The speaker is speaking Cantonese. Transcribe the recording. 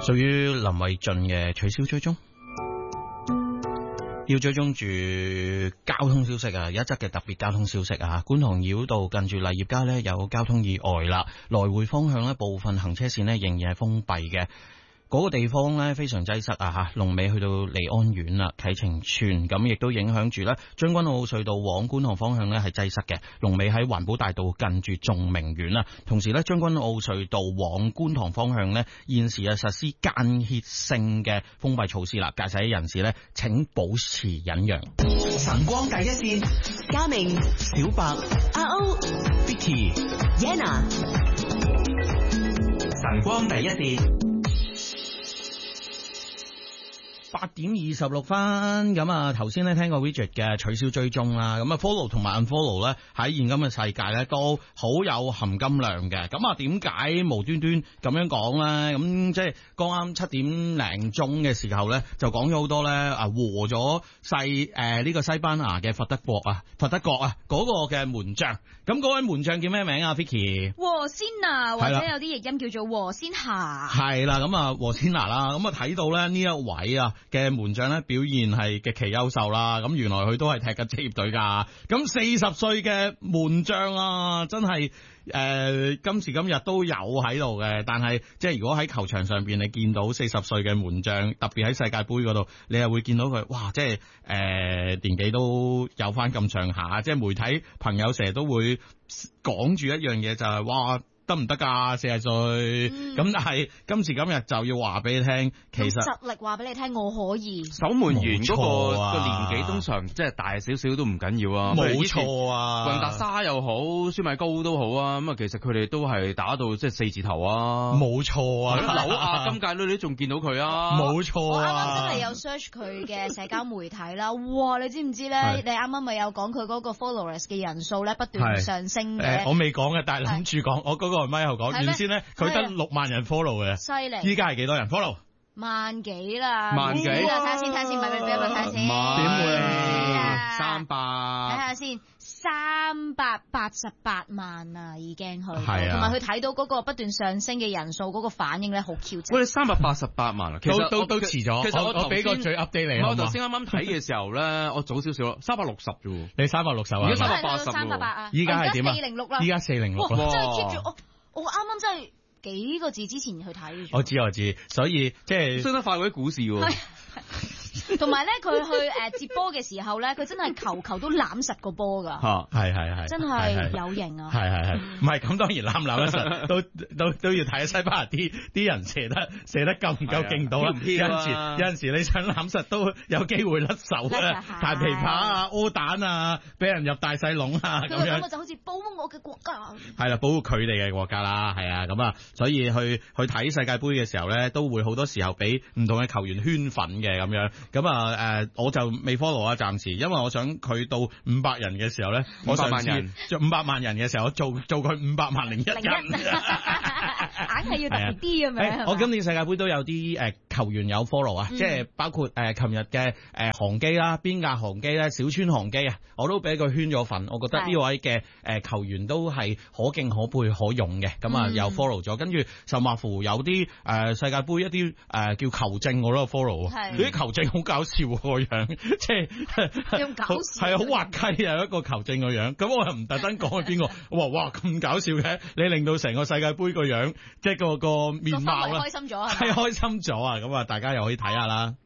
屬於林慧俊嘅取消追蹤，要追蹤住交通消息啊！一則嘅特別交通消息啊，觀塘繞道近住勵業街呢有交通意外啦，來回方向呢部分行車線呢仍然係封閉嘅。嗰個地方咧非常擠塞啊嚇，龍尾去到利安苑啦、啟晴邨，咁亦都影響住咧將軍澳隧道往觀塘方向咧係擠塞嘅，龍尾喺環保大道近住眾明苑啦。同時咧將軍澳隧道往觀塘方向咧現時實施間歇性嘅封閉措施啦，駕駛人士咧請保持忍讓。 晨光第一線，嘉明、小白、阿歐、Vicky、Yenna， 晨光第一線。 8點26分，咁啊頭先咧聽過 Widget 嘅取消追蹤啦，咁啊 follow 同埋 unfollow 咧喺現今嘅世界咧都好有含金量嘅。咁啊點解無端端咁樣講咧？咁即係剛啱7點零鐘嘅時候咧，就講咗好多咧和咗呢個西班牙嘅佛德國啊嗰個嘅門將。咁嗰位門將叫咩名啊 Vicky？ 和仙娜，或者有啲譯音叫做和仙霞。係啦，咁啊和仙娜啦，咁啊睇到咧呢一位啊嘅門將咧表現係極其優秀啦，咁原來佢都係踢緊職業隊噶，咁40歲嘅門將啊，真係今時今日都有喺度嘅，但係即係如果喺球場上邊你見到40歲嘅門將，特別喺世界盃嗰度，你係會見到佢，哇！即係年紀都有翻咁上下，即係媒體朋友成日都會講住一樣嘢，就係哇！得唔得㗎？40歲咁，但係今時今日就要話俾你聽，其實實力話俾你聽，我可以。 守門員嗰個年紀通常即係大少少都唔緊要啊， 冇錯啊。 雲達沙又好，舒米高都好啊，咁啊其實佢哋都係打到即係4字頭啊， 冇錯啊。 紐亞今屆你都仲見到佢啊， 冇錯啊。 我啱啱真係有 search 佢嘅社交媒體啦，哇！你知唔知咧？你啱啱咪有講佢嗰個 followers 嘅人數咧不斷上升嘅。 我未講嘅，但係諗住講我嗰個咪後講，原先咧佢得6萬人 follow 嘅， 犀利。 依家係幾多人 follow？ 萬幾啦， 萬幾？ 睇下先，睇下先， 點會300？ 睇下先，388萬啊，已經去，同係啊， 埋佢睇到嗰個不斷上升嘅人數，嗰個反應咧好翹直。 喂，388萬啊，其實都遲咗。 其實我俾個最 update 你。 我頭先啱啱睇嘅時候咧，我早少少咯，360啫喎。 你360啊？ 而家380 喎。 依家係點啊 ？406啦。 依家406啦。 真係 keep 住我啱啱真係幾個字之前去睇。 我知，所以即係升得快過啲股市喎。 同埋咧，佢去接波嘅時候咧，佢真係球都攬實個波噶， 係， 真係有型啊！ 係，唔係咁當然攬唔攬得實，都要睇下西班牙啲人射得夠唔夠勁到啦。有陣時你想攬實都有機會甩手啊，大琵琶啊、柯蛋啊，俾人入大細籠啊咁樣。 咁就好似保護我嘅國家。 係啦，保護佢哋嘅國家啦，係啊，咁啊，所以去睇世界盃嘅時候咧，都會好多時候俾唔同嘅球員圈粉嘅咁樣。咁啊我就未 follow 啊，暫時，因為我想佢到500人嘅時候咧，我上次做500萬人嘅時候，我做佢500萬零一人， 硬係要特別啲咁樣。 我今年世界盃都有啲球員有 follow 啊，即係包括琴日嘅航機啦，邊架航機咧，小川航機啊，我都俾佢圈咗份，我覺得呢位嘅球員都係可敬可佩可用嘅，咁啊又 follow 咗，跟住甚至乎有啲世界盃一啲叫球證我都 follow，嗰啲球證好搞笑個樣，即係用搞笑係好滑稽啊一個球證個樣，咁我又唔特登講係邊個，我話哇咁搞笑嘅，你令到成個世界盃個樣，即係個面貌啦， 開心咗係開心咗啊！咁啊，大家又可以睇下啦。